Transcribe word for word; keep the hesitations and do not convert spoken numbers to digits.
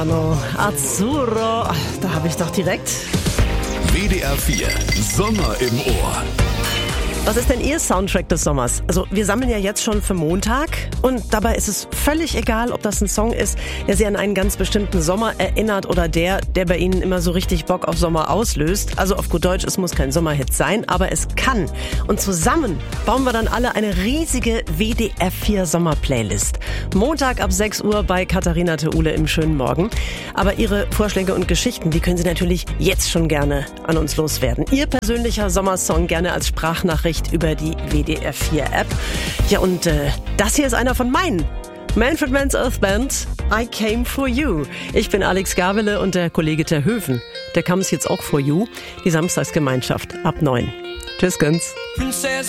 Hallo, Azzurro, da habe ich doch direkt. W D R vier, Sommer im Ohr. Was ist denn Ihr Soundtrack des Sommers? Also wir sammeln ja jetzt schon für Montag und dabei ist es völlig egal, ob das ein Song ist, der Sie an einen ganz bestimmten Sommer erinnert oder der, der bei Ihnen immer so richtig Bock auf Sommer auslöst. Also auf gut Deutsch, es muss kein Sommerhit sein, aber es kann. Und zusammen bauen wir dann alle eine riesige W D R vier Sommer-Playlist. Montag ab sechs Uhr bei Katharina Theule im schönen Morgen. Aber Ihre Vorschläge und Geschichten, die können Sie natürlich jetzt schon gerne an uns loswerden. Ihr persönlicher Sommersong gerne als Sprachnachricht über die W D R vier App. Ja, und äh, das hier ist einer von meinen. Manfred Mann's Earth Band, I Came For You. Ich bin Alex Gabele und der Kollege Terhöfen. Der Comes jetzt auch For You. Die Samstagsgemeinschaft ab neun. Tschüss, Gönz. Princess